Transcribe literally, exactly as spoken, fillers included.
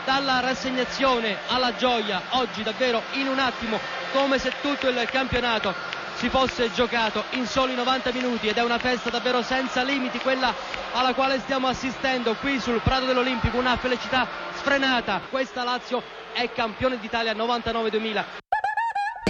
dalla rassegnazione alla gioia, oggi davvero in un attimo, come se tutto il campionato si fosse giocato in soli novanta minuti, ed è una festa davvero senza limiti quella alla quale stiamo assistendo qui sul prato dell'Olimpico, una felicità sfrenata. Questa Lazio è campione d'Italia novantanove duemila.